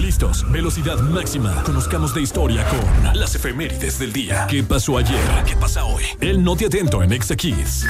listos. Velocidad máxima. Conozcamos de historia con las efemérides del día. ¿Qué pasó ayer? ¿Qué pasa hoy? El Noti Atento en Exa Kids.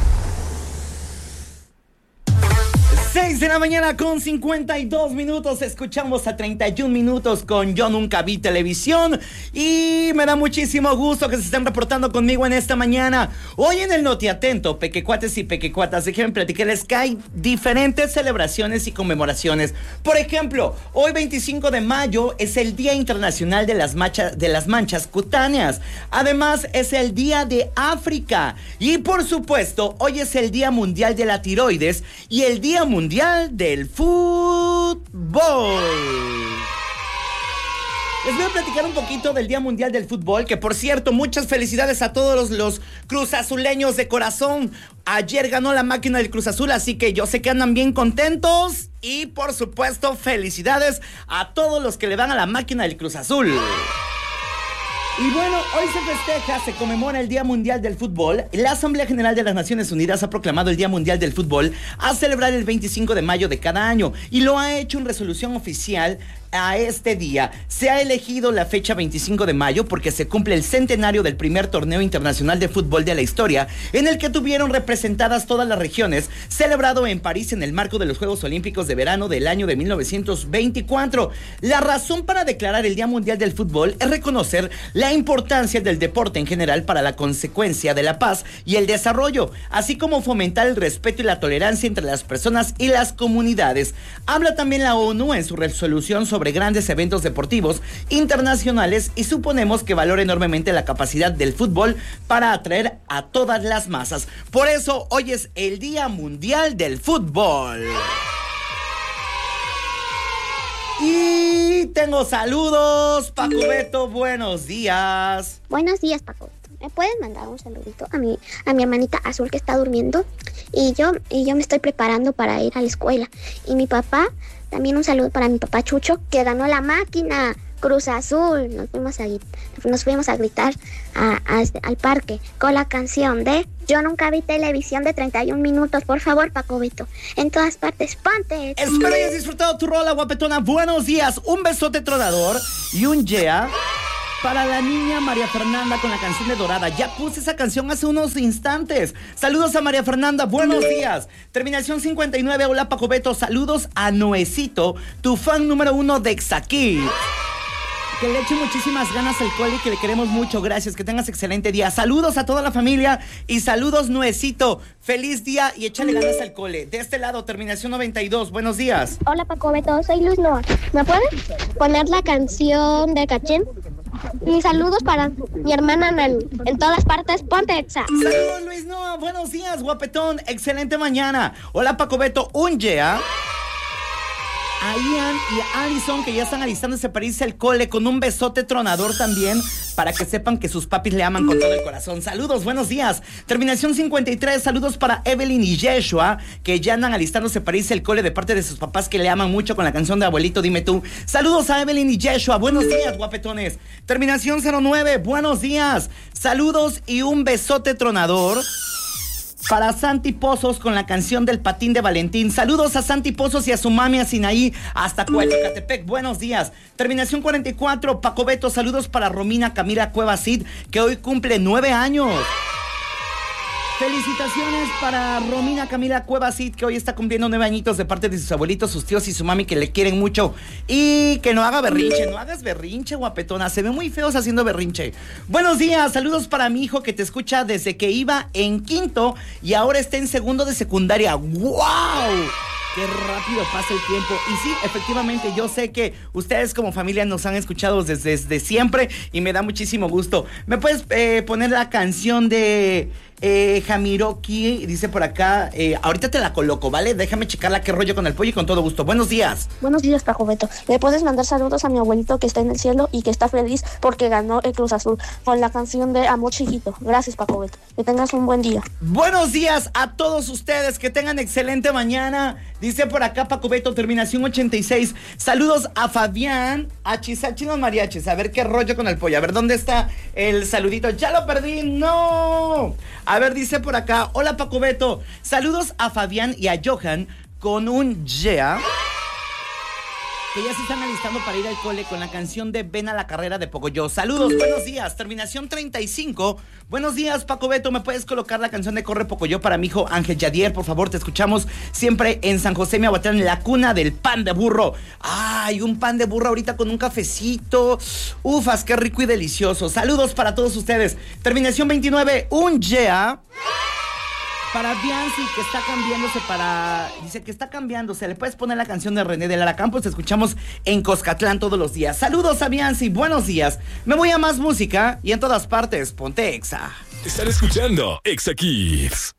6 de la mañana con 52 minutos. Escuchamos a 31 minutos con Yo Nunca Vi Televisión. Y me da muchísimo gusto que se estén reportando conmigo en esta mañana. Hoy en el Noti Atento, pequecuates y pequecuatas, déjenme platicarles que hay diferentes celebraciones y conmemoraciones. Por ejemplo, hoy 25 de mayo es el Día Internacional de las Manchas Cutáneas. Además, es el Día de África. Y por supuesto, hoy es el Día Mundial de la Tiroides y el Día Mundial del Fútbol. Les voy a platicar un poquito del Día Mundial del Fútbol, que por cierto, muchas felicidades a todos los cruzazuleños de corazón. Ayer ganó la máquina del Cruz Azul, así que yo sé que andan bien contentos. Y por supuesto, felicidades a todos los que le van a la máquina del Cruz Azul. Y bueno, hoy se festeja, se conmemora el Día Mundial del Fútbol. La Asamblea General de las Naciones Unidas ha proclamado el Día Mundial del Fútbol a celebrar el 25 de mayo de cada año y lo ha hecho en resolución oficial a este día. Se ha elegido la fecha 25 de mayo porque se cumple el centenario del primer torneo internacional de fútbol de la historia, en el que tuvieron representadas todas las regiones, celebrado en París en el marco de los Juegos Olímpicos de Verano del año de 1924. La razón para declarar el Día Mundial del Fútbol es reconocer la importancia del deporte en general para la consecuencia de la paz y el desarrollo, así como fomentar el respeto y la tolerancia entre las personas y las comunidades. Habla también la ONU en su resolución sobre grandes eventos deportivos internacionales y suponemos que valora enormemente la capacidad del fútbol para atraer a todas las masas. Por eso hoy es el Día Mundial del Fútbol. Y tengo saludos. Paco Beto, buenos días. Buenos días, Paco. ¿Me puedes mandar un saludito a mi hermanita Azul que está durmiendo? Y yo me estoy preparando para ir a la escuela. Y mi papá, también un saludo para mi papá Chucho, que ganó la máquina Cruz Azul. Nos fuimos a gritar al parque con la canción de Yo Nunca Vi Televisión de 31 minutos. Por favor, Paco Beto, en todas partes, ponte. Espero hayas disfrutado tu rola, guapetona. Buenos días, un besote tronador y un yeah para la niña María Fernanda con la canción de Dorada. Ya puse esa canción hace unos instantes. Saludos a María Fernanda, buenos días. Terminación 59, hola Paco Beto. Saludos a Noecito, tu fan número 1 de Exaquí. Que le eche muchísimas ganas al cole y que le queremos mucho. Gracias, que tengas excelente día. Saludos a toda la familia y saludos, Noecito. Feliz día y échale ganas al cole. De este lado, terminación 92. Buenos días. Hola, Paco Beto, soy Luis Noa. ¿Me puedes poner la canción de Cachín? Y saludos para mi hermana Nani. En todas partes, ponte Exa. Saludos, Luis Noa. Buenos días, guapetón. Excelente mañana. Hola, Paco Beto. Un yeah a Ian y a Alison, que ya están alistándose para irse al cole, con un besote tronador también, para que sepan que sus papis le aman con todo el corazón. Saludos, buenos días. Terminación 53, saludos para Evelyn y Yeshua, que ya andan alistándose para irse al cole de parte de sus papás, que le aman mucho con la canción de Abuelito, dime tú. Saludos a Evelyn y Yeshua, buenos días, guapetones. Terminación 09, buenos días. Saludos y un besote tronador para Santi Pozos con la canción del Patín de Valentín. Saludos a Santi Pozos y a su mami, a Sinaí, hasta Coatepec. Buenos días. Terminación 44, Paco Beto. Saludos para Romina Camila Cuevas Cid, que hoy cumple 9 años. Felicitaciones para Romina Camila Cuevas Cid, que hoy está cumpliendo 9 añitos, de parte de sus abuelitos, sus tíos y su mami, que le quieren mucho. Y que no haga berrinche, no hagas berrinche, guapetona. Se ven muy feos haciendo berrinche. Buenos días, saludos para mi hijo, que te escucha desde que iba en quinto y ahora está en segundo de secundaria. ¡Wow! Qué rápido pasa el tiempo. Y sí, efectivamente, yo sé que ustedes como familia nos han escuchado desde siempre y me da muchísimo gusto. ¿Me puedes poner la canción de Jamiroquai? Dice por acá, ahorita te la coloco, ¿vale? Déjame checarla, qué rollo con el pollo, y con todo gusto. Buenos días. Buenos días, Paco Beto. ¿Le puedes mandar saludos a mi abuelito que está en el cielo y que está feliz porque ganó el Cruz Azul con la canción de Amor Chiquito? Gracias, Paco Beto. Que tengas un buen día. Buenos días a todos ustedes, que tengan excelente mañana. Dice por acá Paco Beto, terminación 86. Saludos a Fabián, a Chisachinos Mariachis. A ver qué rollo con el pollo. A ver, ¿dónde está el saludito? ¡Ya lo perdí! ¡No! A ver, dice por acá, hola Paco Beto. Saludos a Fabián y a Johan con un yeah que ya se están alistando para ir al cole con la canción de Ven a la carrera de Pocoyo. Saludos, buenos días, terminación 35. Buenos días, Paco Beto, ¿me puedes colocar la canción de Corre Pocoyo para mi hijo Ángel Yadier? Por favor, te escuchamos siempre en San José Miahuatlán, la cuna del pan de burro. Ay, un pan de burro ahorita con un cafecito. Ufas, qué rico y delicioso. Saludos para todos ustedes. Terminación 29, un yeah. Para Bianci, que está cambiándose dice que está cambiándose. ¿Le puedes poner la canción de René de Lara Campos? Te escuchamos en Coscatlán todos los días. Saludos a Bianci, buenos días. Me voy a más música y en todas partes, ponte Exa. Están escuchando Exa Kids.